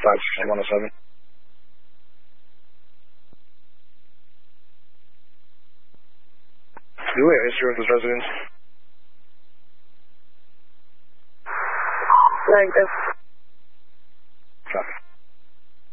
56107. Do we have history with this residence? Negative.